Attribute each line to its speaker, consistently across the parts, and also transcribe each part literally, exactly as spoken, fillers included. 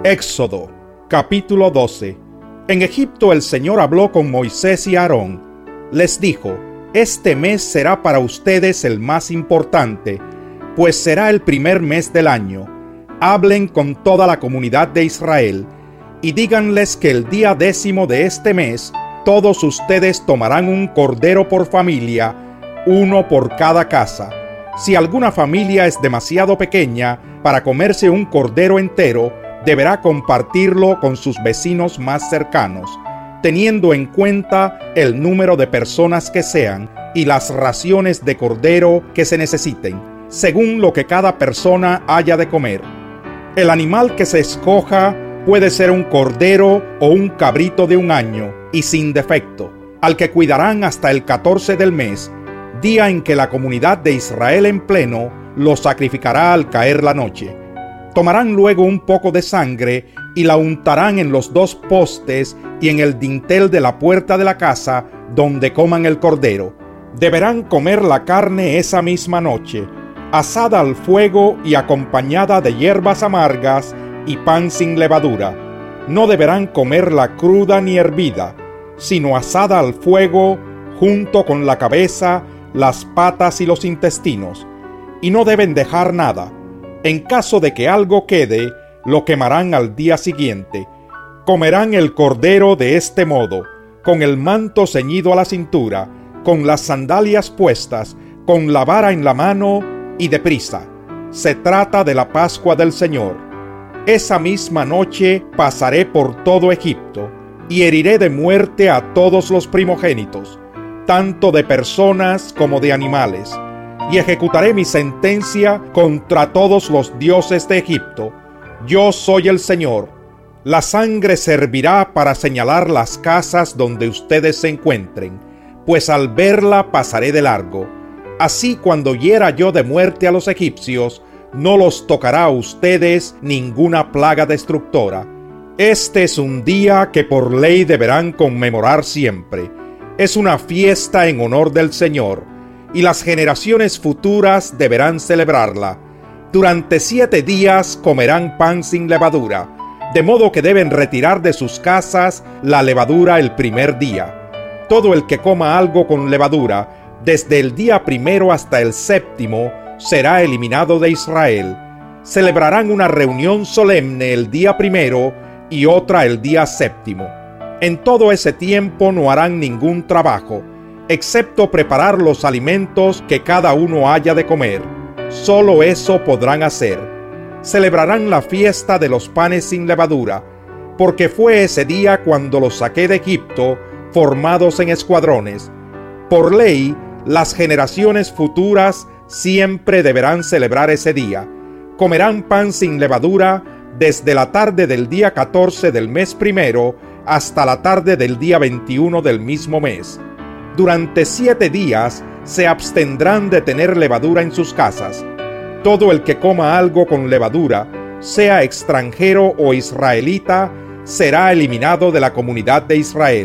Speaker 1: Éxodo, capítulo doce. En Egipto el Señor habló con Moisés y Aarón. Les dijo: Este mes será para ustedes el más importante, pues será el primer mes del año. Hablen con toda la comunidad de Israel y díganles que el día décimo de este mes todos ustedes tomarán un cordero por familia, uno por cada casa. Si alguna familia es demasiado pequeña para comerse un cordero entero, deberá compartirlo con sus vecinos más cercanos, teniendo en cuenta el número de personas que sean y las raciones de cordero que se necesiten, según lo que cada persona haya de comer. El animal que se escoja puede ser un cordero o un cabrito de un año y sin defecto, al que cuidarán hasta el catorce del mes, día en que la comunidad de Israel en pleno lo sacrificará al caer la noche. Tomarán luego un poco de sangre y la untarán en los dos postes y en el dintel de la puerta de la casa donde coman el cordero. Deberán comer la carne esa misma noche, asada al fuego y acompañada de hierbas amargas y pan sin levadura. No deberán comerla cruda ni hervida, sino asada al fuego junto con la cabeza, las patas y los intestinos. Y no deben dejar nada. En caso de que algo quede, lo quemarán al día siguiente. Comerán el cordero de este modo, con el manto ceñido a la cintura, con las sandalias puestas, con la vara en la mano y deprisa. Se trata de la Pascua del Señor. Esa misma noche pasaré por todo Egipto y heriré de muerte a todos los primogénitos, tanto de personas como de animales, y ejecutaré mi sentencia contra todos los dioses de Egipto. Yo soy el Señor. La sangre servirá para señalar las casas donde ustedes se encuentren, pues al verla pasaré de largo. Así, cuando hiera yo de muerte a los egipcios, no los tocará a ustedes ninguna plaga destructora. Este es un día que por ley deberán conmemorar siempre. Es una fiesta en honor del Señor, y las generaciones futuras deberán celebrarla. Durante siete días comerán pan sin levadura, de modo que deben retirar de sus casas la levadura el primer día. Todo el que coma algo con levadura, desde el día primero hasta el séptimo, será eliminado de Israel. Celebrarán una reunión solemne el día primero y otra el día séptimo. En todo ese tiempo no harán ningún trabajo, excepto preparar los alimentos que cada uno haya de comer. Solo eso podrán hacer. Celebrarán la fiesta de los panes sin levadura, porque fue ese día cuando los saqué de Egipto, formados en escuadrones. Por ley, las generaciones futuras siempre deberán celebrar ese día. Comerán pan sin levadura desde la tarde del día catorce del mes primero hasta la tarde del día veintiuno del mismo mes. Durante siete días se abstendrán de tener levadura en sus casas. Todo el que coma algo con levadura, sea extranjero o israelita, será eliminado de la comunidad de Israel.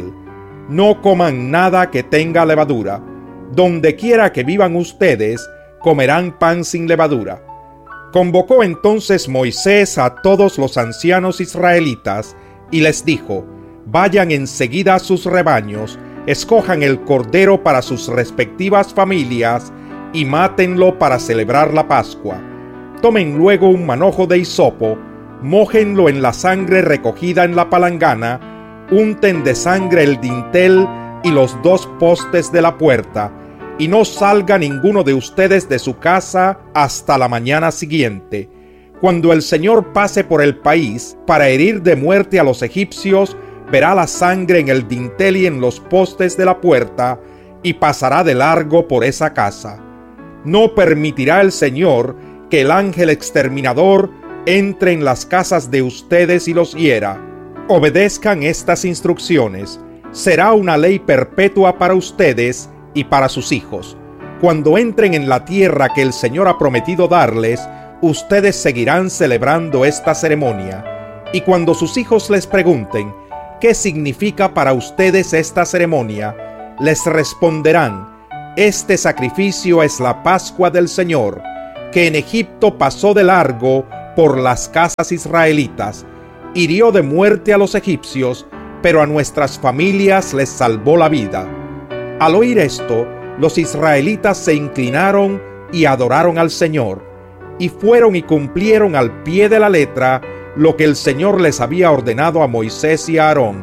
Speaker 1: No coman nada que tenga levadura. Donde quiera que vivan ustedes, comerán pan sin levadura. Convocó entonces Moisés a todos los ancianos israelitas y les dijo: Vayan enseguida a sus rebaños, escojan el cordero para sus respectivas familias y mátenlo para celebrar la Pascua. Tomen luego un manojo de hisopo, mójenlo en la sangre recogida en la palangana, unten de sangre el dintel y los dos postes de la puerta, y no salga ninguno de ustedes de su casa hasta la mañana siguiente. Cuando el Señor pase por el país para herir de muerte a los egipcios, verá la sangre en el dintel y en los postes de la puerta, y pasará de largo por esa casa. No permitirá el Señor que el ángel exterminador entre en las casas de ustedes y los hiera. Obedezcan estas instrucciones. Será una ley perpetua para ustedes y para sus hijos. Cuando entren en la tierra que el Señor ha prometido darles, ustedes seguirán celebrando esta ceremonia. Y cuando sus hijos les pregunten: ¿qué significa para ustedes esta ceremonia?, les responderán: este sacrificio es la Pascua del Señor, que en Egipto pasó de largo por las casas israelitas, hirió de muerte a los egipcios, pero a nuestras familias les salvó la vida. Al oír esto, los israelitas se inclinaron y adoraron al Señor, y fueron y cumplieron al pie de la letra lo que el Señor les había ordenado a Moisés y a Aarón.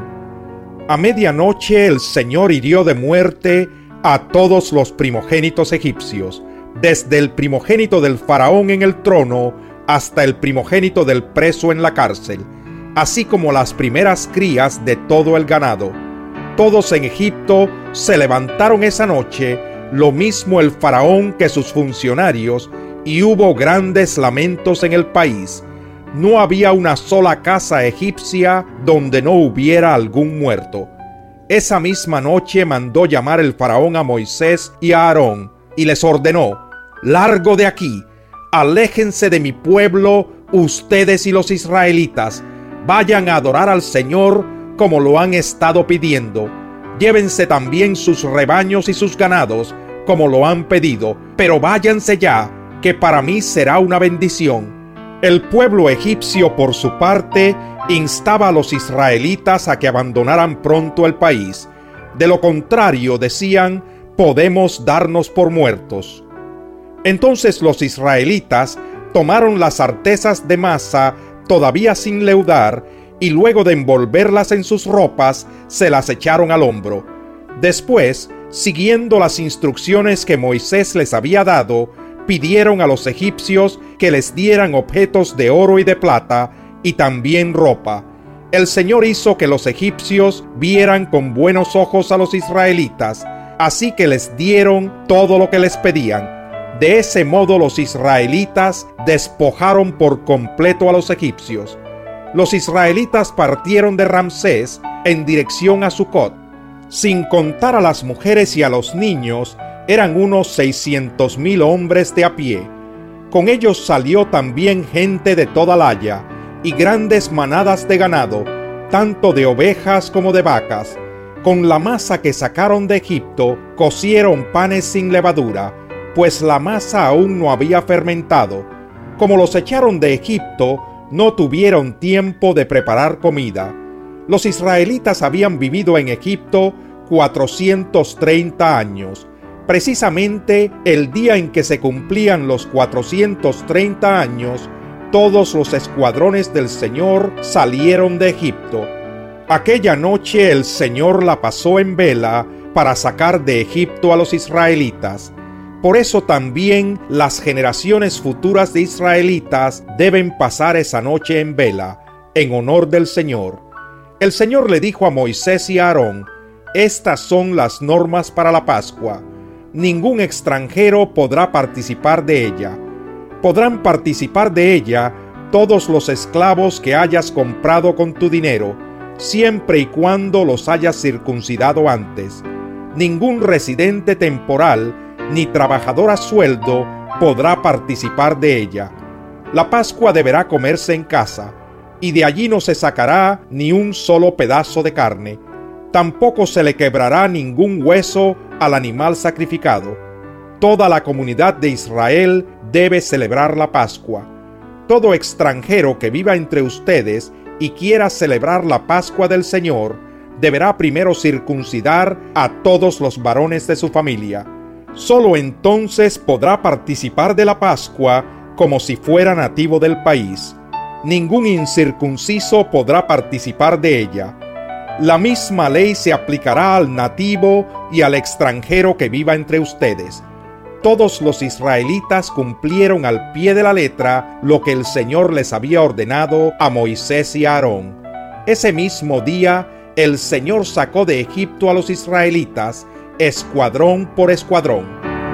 Speaker 1: A medianoche el Señor hirió de muerte a todos los primogénitos egipcios, desde el primogénito del faraón en el trono hasta el primogénito del preso en la cárcel, así como las primeras crías de todo el ganado. Todos en Egipto se levantaron esa noche, lo mismo el faraón que sus funcionarios, y hubo grandes lamentos en el país. No había una sola casa egipcia donde no hubiera algún muerto. Esa misma noche mandó llamar el faraón a Moisés y a Aarón, y les ordenó: «Largo de aquí, aléjense de mi pueblo, ustedes y los israelitas, vayan a adorar al Señor como lo han estado pidiendo. Llévense también sus rebaños y sus ganados, como lo han pedido, pero váyanse ya, que para mí será una bendición». El pueblo egipcio, por su parte, instaba a los israelitas a que abandonaran pronto el país. De lo contrario, decían, podemos darnos por muertos. Entonces los israelitas tomaron las artesas de masa todavía sin leudar, y luego de envolverlas en sus ropas, se las echaron al hombro. Después, siguiendo las instrucciones que Moisés les había dado, pidieron a los egipcios que les dieran objetos de oro y de plata, y también ropa. El Señor hizo que los egipcios vieran con buenos ojos a los israelitas, así que les dieron todo lo que les pedían. De ese modo los israelitas despojaron por completo a los egipcios. Los israelitas partieron de Ramsés en dirección a Sucot. Sin contar a las mujeres y a los niños, eran unos seiscientos mil hombres de a pie. Con ellos salió también gente de toda la haya, y grandes manadas de ganado, tanto de ovejas como de vacas. Con la masa que sacaron de Egipto, cocieron panes sin levadura, pues la masa aún no había fermentado. Como los echaron de Egipto, no tuvieron tiempo de preparar comida. Los israelitas habían vivido en Egipto cuatrocientos treinta años. Precisamente el día en que se cumplían los cuatrocientos treinta años, todos los escuadrones del Señor salieron de Egipto. Aquella noche el Señor la pasó en vela para sacar de Egipto a los israelitas. Por eso también las generaciones futuras de israelitas deben pasar esa noche en vela, en honor del Señor. El Señor le dijo a Moisés y a Aarón: «Estas son las normas para la Pascua. Ningún extranjero podrá participar de ella. Podrán participar de ella todos los esclavos que hayas comprado con tu dinero, siempre y cuando los hayas circuncidado antes. Ningún residente temporal ni trabajador a sueldo podrá participar de ella. La Pascua deberá comerse en casa, y de allí no se sacará ni un solo pedazo de carne. Tampoco se le quebrará ningún hueso al animal sacrificado. Toda la comunidad de Israel debe celebrar la Pascua. Todo extranjero que viva entre ustedes y quiera celebrar la Pascua del Señor, deberá primero circuncidar a todos los varones de su familia. Solo entonces podrá participar de la Pascua como si fuera nativo del país. Ningún incircunciso podrá participar de ella. La misma ley se aplicará al nativo y al extranjero que viva entre ustedes. Todos los israelitas cumplieron al pie de la letra lo que el Señor les había ordenado a Moisés y a Aarón. Ese mismo día, el Señor sacó de Egipto a los israelitas, escuadrón por escuadrón.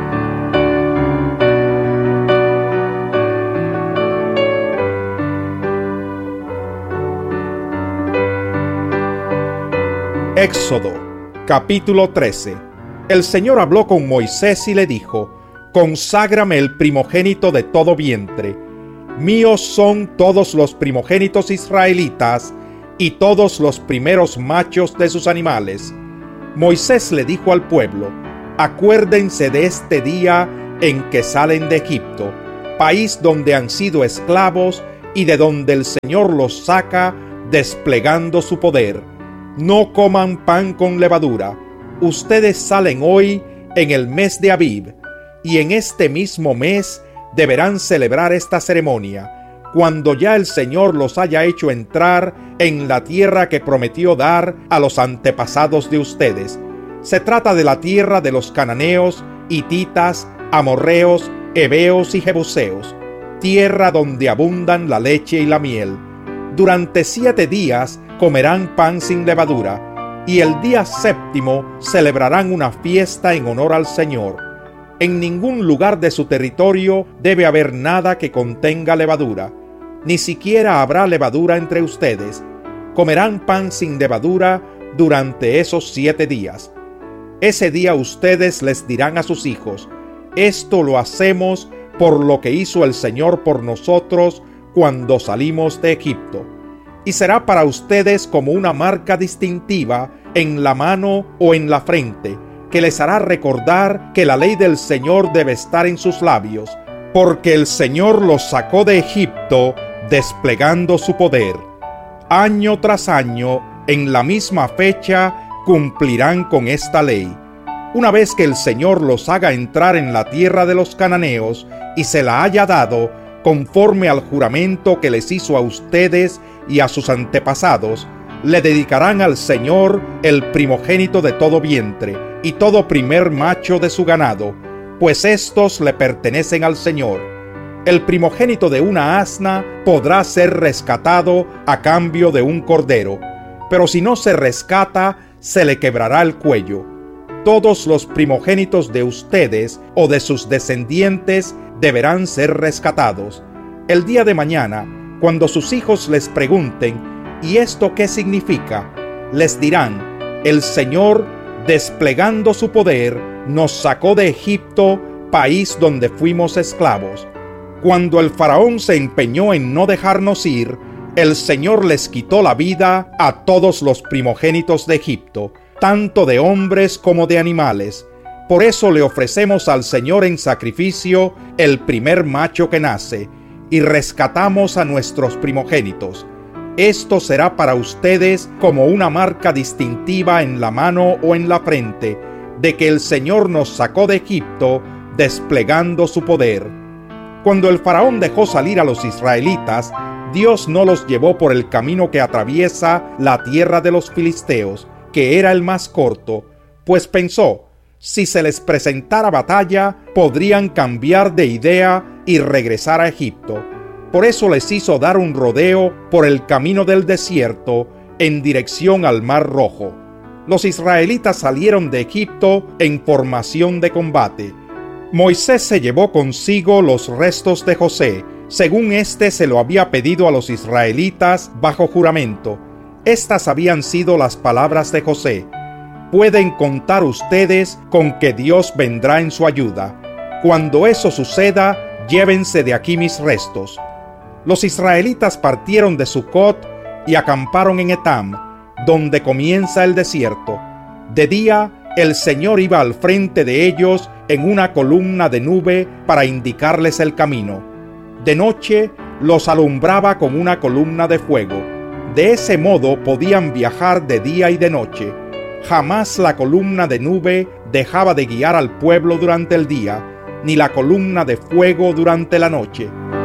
Speaker 1: Éxodo, capítulo trece. El Señor habló con Moisés y le dijo: «Conságrame el primogénito de todo vientre. Míos son todos los primogénitos israelitas y todos los primeros machos de sus animales». Moisés le dijo al pueblo: «Acuérdense de este día en que salen de Egipto, país donde han sido esclavos y de donde el Señor los saca desplegando su poder. No coman pan con levadura. Ustedes salen hoy en el mes de Abib, y en este mismo mes deberán celebrar esta ceremonia, cuando ya el Señor los haya hecho entrar en la tierra que prometió dar a los antepasados de ustedes. Se trata de la tierra de los cananeos, hititas, amorreos, heveos y jebuseos, tierra donde abundan la leche y la miel. Durante siete días comerán pan sin levadura, y el día séptimo celebrarán una fiesta en honor al Señor. En ningún lugar de su territorio debe haber nada que contenga levadura, ni siquiera habrá levadura entre ustedes. Comerán pan sin levadura durante esos siete días. Ese día ustedes les dirán a sus hijos: esto lo hacemos por lo que hizo el Señor por nosotros cuando salimos de Egipto. Y será para ustedes como una marca distintiva en la mano o en la frente, que les hará recordar que la ley del Señor debe estar en sus labios, porque el Señor los sacó de Egipto desplegando su poder. Año tras año, en la misma fecha, cumplirán con esta ley. Una vez que el Señor los haga entrar en la tierra de los cananeos y se la haya dado, conforme al juramento que les hizo a ustedes y a sus antepasados, le dedicarán al Señor el primogénito de todo vientre y todo primer macho de su ganado, pues éstos le pertenecen al Señor. El primogénito de una asna podrá ser rescatado a cambio de un cordero, pero si no se rescata, se le quebrará el cuello. Todos los primogénitos de ustedes o de sus descendientes deberán ser rescatados. El día de mañana, cuando sus hijos les pregunten: ¿y esto qué significa?, les dirán: el Señor, desplegando su poder, nos sacó de Egipto, país donde fuimos esclavos. Cuando el faraón se empeñó en no dejarnos ir, el Señor les quitó la vida a todos los primogénitos de Egipto, tanto de hombres como de animales. Por eso le ofrecemos al Señor en sacrificio el primer macho que nace, y rescatamos a nuestros primogénitos. Esto será para ustedes como una marca distintiva en la mano o en la frente, de que el Señor nos sacó de Egipto desplegando su poder. Cuando el faraón dejó salir a los israelitas, Dios no los llevó por el camino que atraviesa la tierra de los filisteos, que era el más corto, pues pensó: si se les presentara batalla, podrían cambiar de idea y regresar a Egipto. Por eso les hizo dar un rodeo por el camino del desierto en dirección al Mar Rojo. Los israelitas salieron de Egipto en formación de combate. Moisés se llevó consigo los restos de José, según éste se lo había pedido a los israelitas bajo juramento. Estas habían sido las palabras de José: pueden contar ustedes con que Dios vendrá en su ayuda. Cuando eso suceda, llévense de aquí mis restos. Los israelitas partieron de Sucot y acamparon en Etam, donde comienza el desierto. De día, el Señor iba al frente de ellos en una columna de nube para indicarles el camino. De noche, los alumbraba con una columna de fuego. De ese modo podían viajar de día y de noche. Jamás la columna de nube dejaba de guiar al pueblo durante el día, ni la columna de fuego durante la noche.